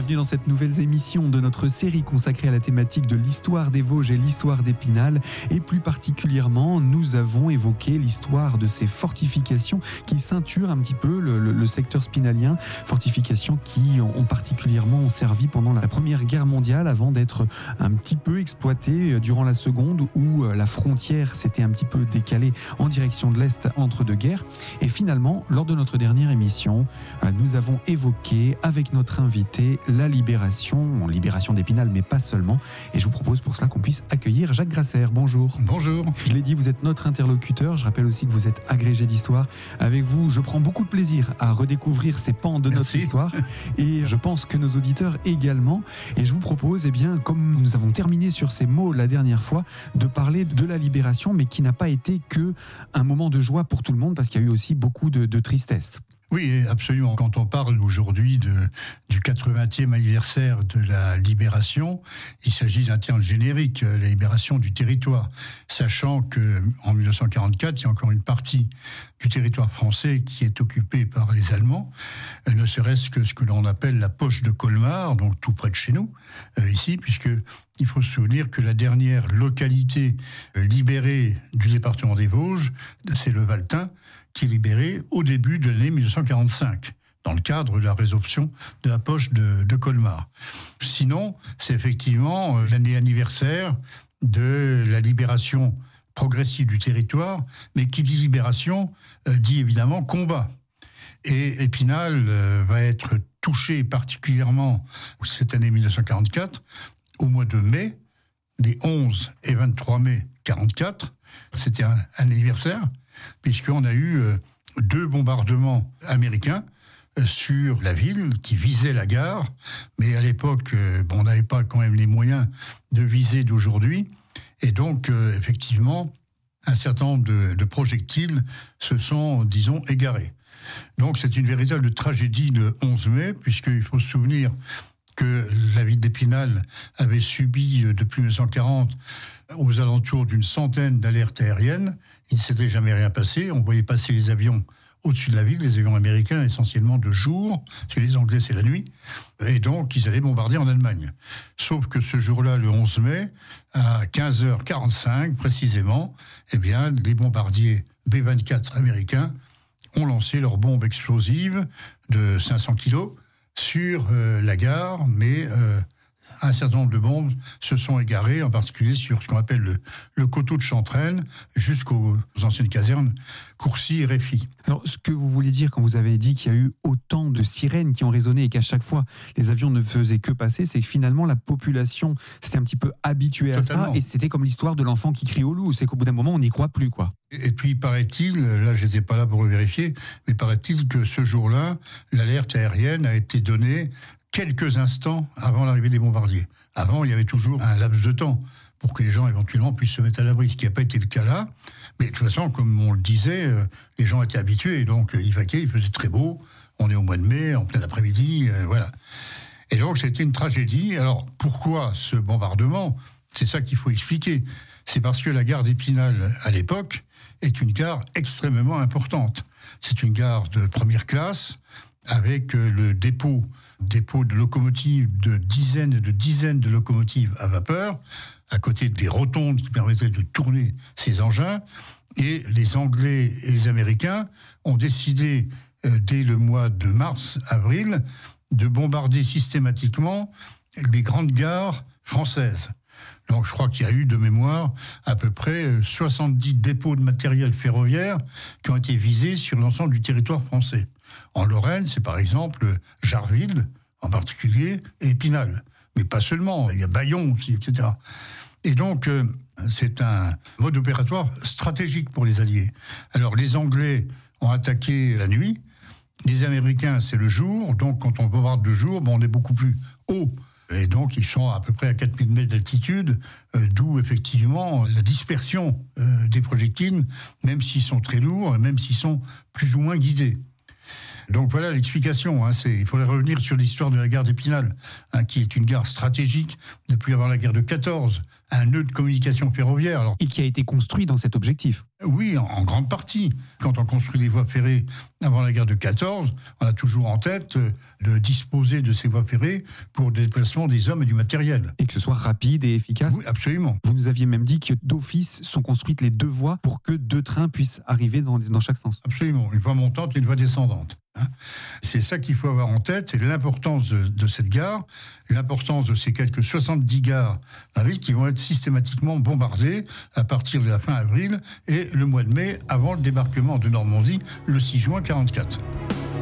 Bienvenue dans cette nouvelle émission de notre série consacrée à la thématique de l'histoire des Vosges et l'histoire d'Épinal. Et plus particulièrement, nous avons évoqué l'histoire de ces fortifications qui ceinturent un petit peu le secteur spinalien. Fortifications qui ont particulièrement servi pendant la Première Guerre mondiale avant d'être un petit peu exploitées durant la Seconde où la frontière s'était un petit peu décalée en direction de l'Est entre deux guerres. Et finalement, lors de notre dernière émission, nous avons évoqué avec notre invité la libération d'Épinal, mais pas seulement. Et je vous propose pour cela qu'on puisse accueillir Jacques Grasser. Bonjour. Bonjour. Je l'ai dit, vous êtes notre interlocuteur. Je rappelle aussi que vous êtes agrégé d'histoire. Avec vous, je prends beaucoup de plaisir à redécouvrir ces pans de notre histoire. Et je pense que nos auditeurs également. Et je vous propose, comme nous avons terminé sur ces mots la dernière fois, de parler de la libération, mais qui n'a pas été que un moment de joie pour tout le monde, parce qu'il y a eu aussi beaucoup de tristesse. Oui, absolument. Quand on parle aujourd'hui du 80e anniversaire de la libération, il s'agit d'un terme générique, la libération du territoire. Sachant qu'en 1944, il y a encore une partie du territoire français qui est occupée par les Allemands, ne serait-ce que ce que l'on appelle la poche de Colmar, donc tout près de chez nous, ici, puisque il faut se souvenir que la dernière localité libérée du département des Vosges, c'est le Valtin, qui est libéré au début de l'année 1945, dans le cadre de la résorption de la poche de Colmar. Sinon, c'est effectivement l'année anniversaire de la libération progressive du territoire, mais qui dit libération, dit évidemment combat. Et Épinal va être touché particulièrement cette année 1944, au mois de mai, les 11 et 23 mai 1944, c'était un anniversaire, puisqu'on a eu 2 bombardements américains sur la ville qui visaient la gare. Mais à l'époque, on n'avait pas quand même les moyens de viser d'aujourd'hui. Et donc, effectivement, un certain nombre de projectiles se sont, disons, égarés. Donc, c'est une véritable tragédie le 11 mai, puisqu'il faut se souvenir que la ville d'Épinal avait subi depuis 1940 aux alentours d'une centaine d'alertes aériennes. Il ne s'était jamais rien passé. On voyait passer les avions au-dessus de la ville, les avions américains essentiellement de jour. Chez les Anglais, c'est la nuit. Et donc, ils allaient bombarder en Allemagne. Sauf que ce jour-là, le 11 mai, à 15h45 précisément, les bombardiers B-24 américains ont lancé leurs bombes explosives de 500 kilos sur la gare, mais un certain nombre de bombes se sont égarées, en particulier sur ce qu'on appelle le coteau de Chantraine, jusqu'aux anciennes casernes Courcy et Réfy. Alors, ce que vous voulez dire quand vous avez dit qu'il y a eu autant de sirènes qui ont résonné et qu'à chaque fois les avions ne faisaient que passer, c'est que finalement la population s'était un petit peu habituée à ça, et c'était comme l'histoire de l'enfant qui crie au loup, c'est qu'au bout d'un moment on n'y croit plus, quoi. Et puis paraît-il, là j'étais pas là pour le vérifier, mais paraît-il que ce jour-là, l'alerte aérienne a été donnée quelques instants avant l'arrivée des bombardiers. Avant, il y avait toujours un laps de temps pour que les gens éventuellement puissent se mettre à l'abri, ce qui n'a pas été le cas là. Mais de toute façon, comme on le disait, les gens étaient habitués, donc il vaquait, il faisait très beau, on est au mois de mai, en plein après-midi, voilà. Et donc c'était une tragédie. Alors pourquoi ce bombardement ? C'est ça qu'il faut expliquer. C'est parce que la gare d'Épinal, à l'époque, est une gare extrêmement importante. C'est une gare de première classe, avec le dépôt de locomotives, de dizaines et de dizaines de locomotives à vapeur, à côté des rotondes qui permettaient de tourner ces engins. Et les Anglais et les Américains ont décidé, dès le mois de mars-avril, de bombarder systématiquement les grandes gares françaises. Donc je crois qu'il y a eu de mémoire à peu près 70 dépôts de matériel ferroviaire qui ont été visés sur l'ensemble du territoire français. En Lorraine, c'est par exemple Jarville, en particulier, et Épinal. Mais pas seulement, il y a Bayonne aussi, etc. Et donc, c'est un mode opératoire stratégique pour les Alliés. Alors, les Anglais ont attaqué la nuit, les Américains, c'est le jour, donc quand on bombarde de jour, on est beaucoup plus haut. Et donc, ils sont à peu près à 4000 mètres d'altitude, d'où effectivement la dispersion des projectiles, même s'ils sont très lourds, et même s'ils sont plus ou moins guidés. Donc voilà l'explication. Il faudrait revenir sur l'histoire de la gare d'Épinal, qui est une gare stratégique depuis avant la guerre de 14, un nœud de communication ferroviaire. Alors, Et qui a été construit dans cet objectif. oui, en grande partie. Quand on construit les voies ferrées avant la guerre de 14, on a toujours en tête de disposer de ces voies ferrées pour le déplacement des hommes et du matériel. Et que ce soit rapide et efficace. Oui, absolument. Vous nous aviez même dit que d'office sont construites les 2 voies pour que 2 trains puissent arriver dans chaque sens. Absolument. Une voie montante et une voie descendante. C'est ça qu'il faut avoir en tête, c'est l'importance de cette gare, l'importance de ces quelques 70 gares dans la ville qui vont être systématiquement bombardées à partir de la fin avril et le mois de mai avant le débarquement de Normandie le 6 juin 1944.